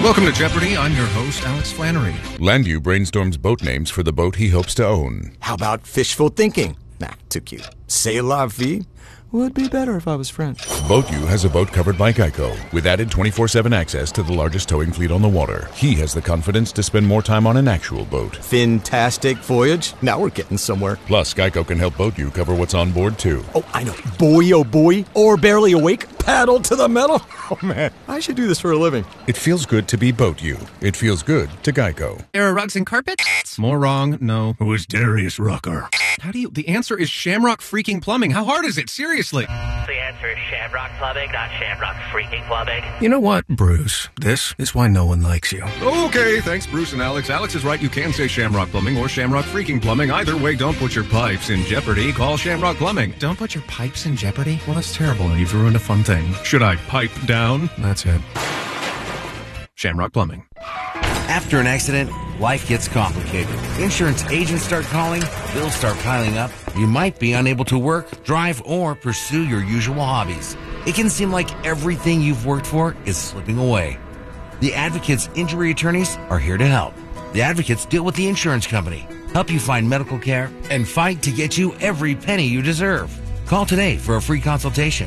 Welcome to Jeopardy! I'm your host, Alex Flannery. Landu brainstorms boat names for the boat he hopes to own. How about fishful thinking? Nah, too cute. C'est la vie would be better if I was French. BoatU has a boat covered by Geico, with added 24/7 access to the largest towing fleet on the water. He has the confidence to spend more time on an actual boat. Fantastic voyage. Now we're getting somewhere. Plus, Geico can help BoatU cover what's on board, too. Oh, I know. Boy, oh boy. Or barely awake. Paddle to the metal. Oh, man. I should do this for a living. It feels good to be BoatU. It feels good to Geico. There are rugs and carpets? More wrong. No. Who is Darius Rucker? How do you... The answer is Shamrock Freaking Plumbing. How hard is it? Seriously. The answer is Shamrock Plumbing, not Shamrock Freaking Plumbing. You know what, Bruce? This is why no one likes you. Okay, thanks, Bruce and Alex. Alex is right. You can say Shamrock Plumbing or Shamrock Freaking Plumbing. Either way, don't put your pipes in jeopardy. Call Shamrock Plumbing. Don't put your pipes in jeopardy? Well, that's terrible, and you've ruined a fun thing. Should I pipe down? That's it. Shamrock Plumbing. After an accident, life gets complicated. Insurance agents start calling, bills start piling up. You might be unable to work, drive, or pursue your usual hobbies. It can seem like everything you've worked for is slipping away. The Advocates Injury Attorneys are here to help. The Advocates deal with the insurance company, help you find medical care, and fight to get you every penny you deserve. Call today for a free consultation.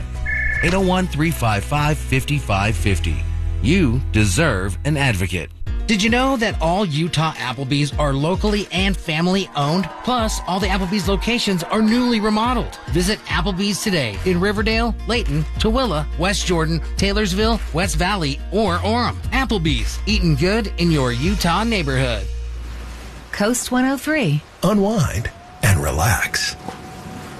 801-355-5550. You deserve an advocate. Did you know that all Utah Applebee's are locally and family owned? Plus, all the Applebee's locations are newly remodeled. Visit Applebee's today in Riverdale, Layton, Tooele, West Jordan, Taylorsville, West Valley, or Orem. Applebee's, eating good in your Utah neighborhood. Coast 103. Unwind and relax.